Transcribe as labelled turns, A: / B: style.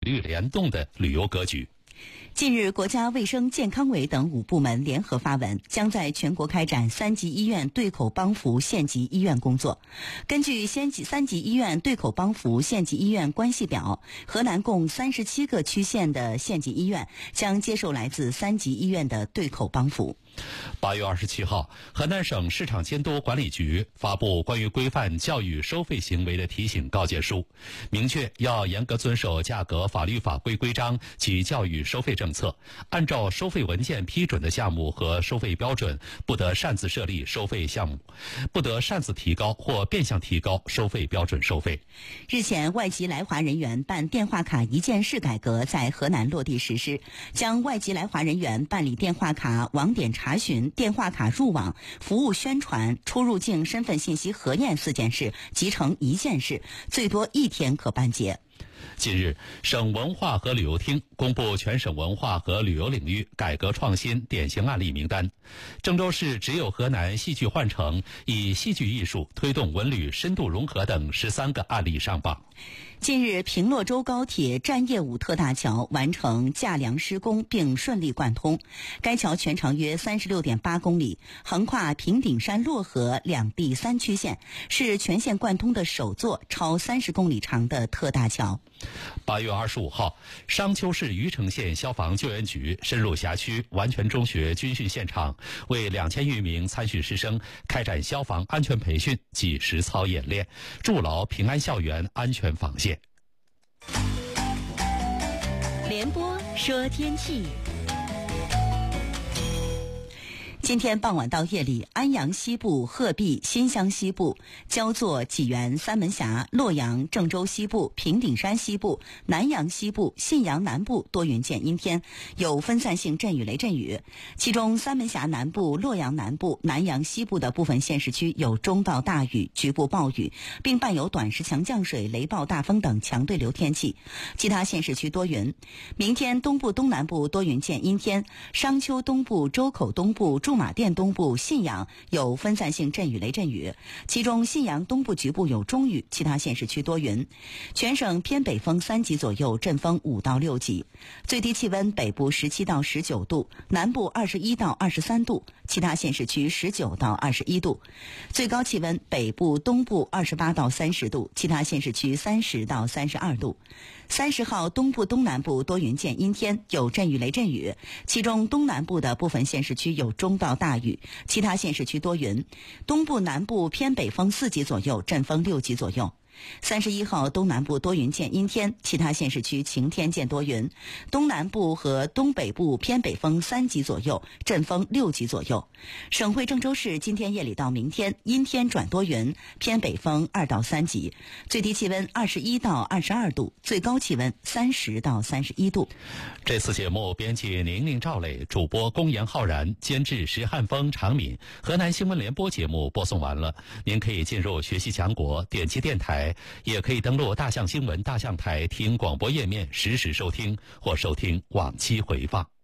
A: 绿联动的旅游格局。
B: 近日，国家卫生健康委等5部门联合发文，将在全国开展3级医院对口帮扶县级医院工作。根据3级医院对口帮扶县级医院关系表，河南共37个区县的县级医院将接受来自3级医院的对口帮扶。
A: 8月27号，河南省市场监督管理局发布关于规范教育收费行为的提醒告诫书，明确要严格遵守价格法律法规规章及教育收费政策，按照收费文件批准的项目和收费标准，不得擅自设立收费项目，不得擅自提高或变相提高收费标准收费。
B: 日前，外籍来华人员办电话卡一件式改革在河南落地实施，将外籍来华人员办理电话卡网点查询、电话卡入网、服务宣传、出入境身份信息核验4件事集成1件事，最多1天可办结。
A: 近日，省文化和旅游厅公布全省文化和旅游领域改革创新典型案例名单。郑州市只有河南戏剧幻城以戏剧艺术推动文旅深度融合等13个案例上榜。
B: 近日，平洛州高铁站业务特大桥完成架梁施工并顺利贯通。该桥全长约36.8公里，横跨平顶山、漯河2地3区县，是全线贯通的首座超30公里长的特大桥。
A: 8月25号，商丘市虞城县消防救援局深入辖区完全中学军训现场，为2000余名参训师生开展消防安全培训及实操演练，筑牢平安校园安全防线。
B: 联播说天气。今天傍晚到夜里，安阳西部、鹤壁、新乡西部、焦作、济源、三门峡、洛阳、郑州西部、平顶山西部、南阳西部、信阳南部多云见阴天，有分散性阵雨雷阵雨。其中三门峡南部、洛阳南部、南阳西部的部分县市区有中到大雨，局部暴雨，并伴有短时强降水、雷暴大风等强对流天气。其他县市区多云。明天东部东南部多云见阴天，商丘东部、周口东部、驻马店东部、信阳有分散性阵雨雷阵雨，其中信阳东部局部有中雨，其他县市区多云。全省偏北风3级左右，阵风5到6级。最低气温北部17到19度，南部21到23度，其他县市区19到21度。最高气温北部东部28到30度，其他县市区30到32度。30号东部东南部多云见阴天，有阵雨雷阵雨，其中东南部的部分县市区有中到大雨，其他县市区多云。东部南部偏北风4级左右，阵风6级左右。31号东南部多云见阴天，其他县市区晴天见多云。东南部和东北部偏北风3级左右，阵风6级左右。省会郑州市今天夜里到明天阴天转多云，偏北风2到3级，最低气温21到22度，最高气温30到31度。
A: 这次节目编辑宁宁、赵磊，主播龚岩、浩然，监制石汉峰、常敏。河南新闻联播节目播送完了，您可以进入学习强国，点击电台，也可以登录大象新闻大象台听广播页面实时收听或收听往期回放。